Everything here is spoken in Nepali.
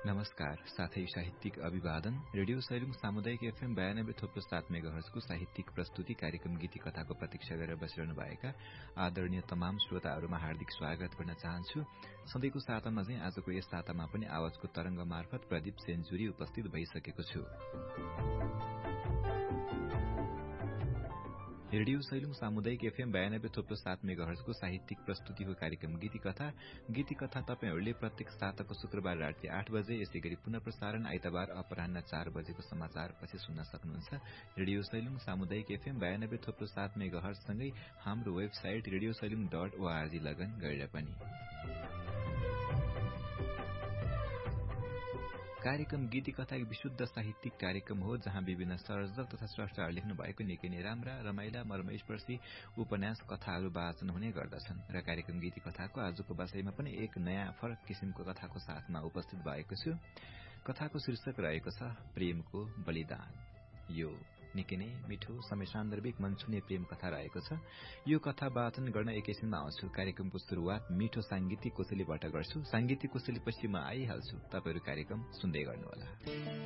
नमस्कार साथै साहित्यिक अभिवादन। रेडियो सैलुङ सामुदायिक एफएम 92.7 मेगाहर्जको साहित्यिक प्रस्तुति कार्यक्रम गीति कथाको प्रतीक्षा गरेर बसिरहनु भएका आदरणीय तमाम श्रोताहरूमा हार्दिक स्वागत गर्न चाहन्छु। सधैँको सातामा चाहिँ आजको यस सातामा पनि आवाजको तरंग मार्फत प्रदीप सेन्चुरी उपस्थित भइसकेको छु। रेडियो सैलुङ सामुदायिक एफएम 92.7 मेगाहर्जको साहित्यिक प्रस्तुतिको कार्यक्रम गीति कथा तपाईहरूले प्रत्येक साताको शुक्रबार राति 8 बजे, यसैगरी पुनः प्रसारण आइतबार अपराह्न 4 बजेको समाचारपछि सुन्न सक्नुहुन्छ। रेडियो सैलुङ सामुदायिक एफएम 92.7 मेगाहर्ज सँगै हाम्रो वेबसाइट radiosailing.org लगन गरेर पनि। कार्यक्रम गीति कथा एक विशुद्ध साहित्यिक कार्यक्रम हो जहाँ विभिन्न सर्जक तथा स्रष्टाहरू लेख्नु भएको निकै नै राम्रा, रमाइला, मर्मस्पर्शी उपन्यास कथाहरू वाचन हुने गर्दछन् र कार्यक्रम गीति कथाको आजको बसाइमा पनि एक नयाँ फरक किसिमको कथाको साथमा उपस्थित भएको छु। कथाको शीर्षक रहेको छ प्रेमको बलिदान। यो निकै नै मिठो समय सान्दर्भिक मन छुने प्रेम कथा रहेको छ। यो कथा वाचन गर्न एकैछिनमा आउँछु। कार्यक्रमको शुरूआत मिठो सांगीतिक कोसेलीबाट गर्छु। सांगीतिक कोसेलीपछि म आइहाल्छु। तपाईहरु कार्यक्रम सुन्दै गर्नुहोला।